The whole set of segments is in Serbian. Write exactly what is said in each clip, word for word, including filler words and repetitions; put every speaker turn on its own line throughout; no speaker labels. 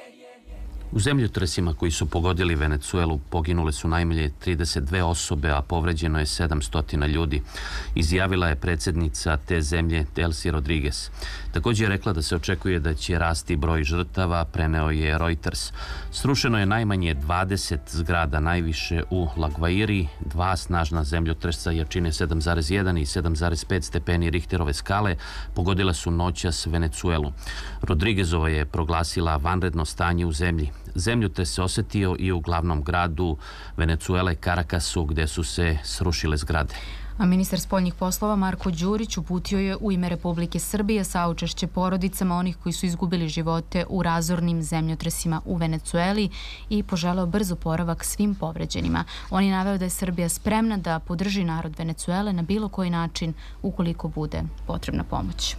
U zemljotresima koji su pogodili Venecuelu poginule su najmanje trideset dve osobe, a povređeno je sedamsto ljudi, izjavila je predsjednica te zemlje Delcy Rodriguez. Također je rekla da se očekuje da će rasti broj žrtava, preneo je Reuters. Srušeno je najmanje dvadeset zgrada, najviše u La Guairi, dva snažna zemljotresa jačine sedam zarez jedan i sedam zarez pet stepeni Richterove skale pogodila su noćas Venecuelu. Rodriguezova je proglasila vanredno stanje u zemlji. Zemljotres se osjetio i u glavnom gradu Venecuele, Caracasu, gdje su se srušile zgrade.
A ministar spoljnih poslova Marko Đurić uputio je u ime Republike Srbije saučešće porodicama onih koji su izgubili živote u razornim zemljotresima u Venecueli i poželeo brz oporavak svim povređenima. On je naveo da je Srbija spremna da podrži narod Venecuele na bilo koji način ukoliko bude potrebna pomoć.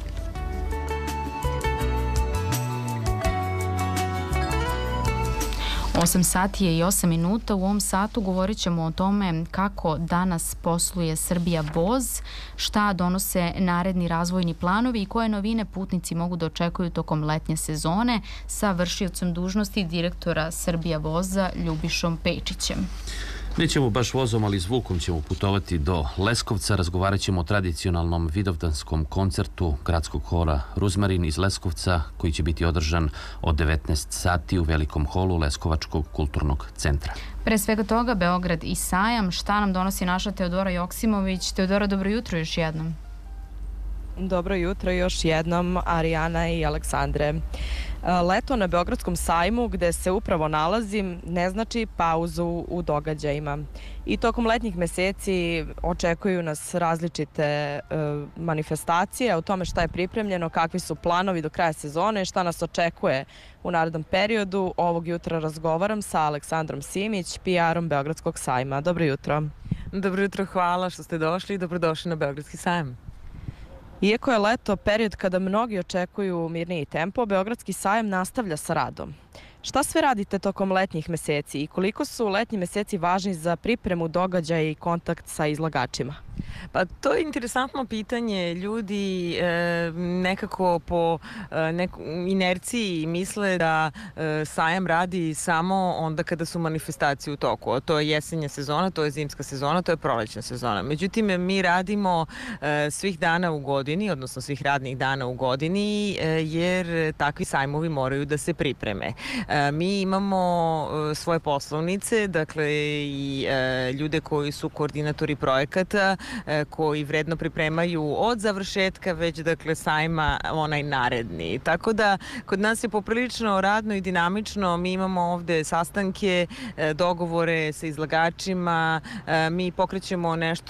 osam sati je i osam minuta. U ovom satu govorit ćemo o tome kako danas posluje Srbija voz, šta donose naredni razvojni planovi i koje novine putnici mogu da očekuju tokom letnje sezone sa vršiocem dužnosti direktora Srbija voza Ljubišom Pejčićem.
Nećemo baš vozom, ali zvukom ćemo putovati do Leskovca. Razgovarat ćemo o tradicionalnom vidovdanskom koncertu gradskog hora Ruzmarin iz Leskovca, koji će biti održan od devetnaest sati u velikom holu Leskovačkog kulturnog centra.
Pre svega toga, Beograd i sajam. Šta nam donosi naša Teodora Joksimović? Teodora, dobro jutro još jednom.
Dobro jutro još jednom, Arijana i Aleksandre. Leto na Beogradskom sajmu, gde se upravo nalazim, ne znači pauzu u događajima. I tokom letnjih meseci očekuju nas različite e, manifestacije o tome šta je pripremljeno, kakvi su planovi do kraja sezone, šta nas očekuje u narednom periodu. Ovog jutra razgovaram sa Aleksandrom Simić, P R-om Beogradskog sajma. Dobro jutro.
Dobro jutro, hvala što ste došli i dobrodošli na Beogradski sajam.
Iako je leto period kada mnogi očekuju mirniji tempo, Beogradski sajam nastavlja sa radom. Šta sve radite tokom letnjih meseci i koliko su letnji meseci važni za pripremu događaja i kontakt sa izlagačima?
Pa to je interesantno pitanje. Ljudi e, nekako po e, neku inerciji misle da e, sajam radi samo onda kada su manifestacije u toku. To je jesenja sezona, to je zimska sezona, to je prolećna sezona. Međutim, mi radimo e, svih dana u godini, odnosno svih radnih dana u godini, e, jer takvi sajmovi moraju da se pripreme. E, mi imamo e, svoje poslovnice, dakle i e, ljude koji su koordinatori projekata, koji vredno pripremaju od završetka već dakle sajma onaj naredni. Tako da kod nas je poprilično radno i dinamično. Mi imamo ovde sastanke, dogovore sa izlagačima, mi pokrećemo nešto